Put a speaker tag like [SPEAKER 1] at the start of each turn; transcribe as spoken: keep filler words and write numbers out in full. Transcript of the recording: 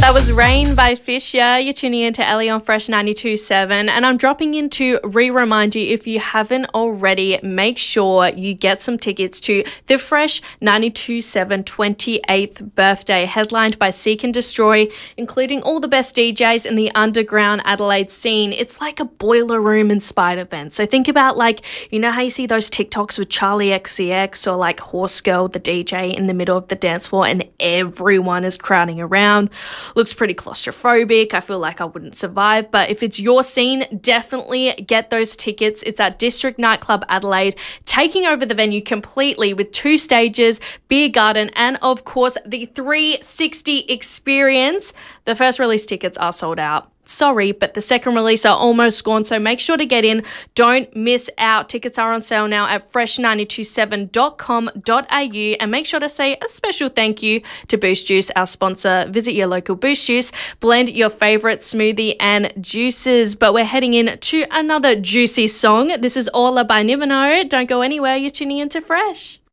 [SPEAKER 1] That was Rain by Fisher. You're tuning in to Ellie on Fresh ninety-two point seven, and I'm dropping in to re-remind you, if you haven't already, make sure you get some tickets to the Fresh ninety-two point seven twenty-eighth birthday, headlined by Seek and Destroy, including all the best D Js in the underground Adelaide scene. It's like a boiler room inspired event. So think about, like, you know how you see those TikToks with Charlie X C X or like Horse Girl, the D J, in the middle of the dance floor and everyone is crowding around? Looks pretty claustrophobic. I feel like I wouldn't survive. But if it's your scene, definitely get those tickets. It's at District Nightclub Adelaide, taking over the venue completely with two stages, beer garden, and of course the three sixty experience. The first release tickets are sold out. Sorry, but the second release are almost gone, so make sure to get in. Don't miss out. Tickets are on sale now at fresh nine two seven dot com dot a u, and make sure to say a special thank you to Boost Juice, our sponsor. Visit your local Boost Juice, blend your favorite smoothie and juices. But we're heading in to another juicy song. This is Orla by Nivino. Don't go anywhere. You're tuning into Fresh.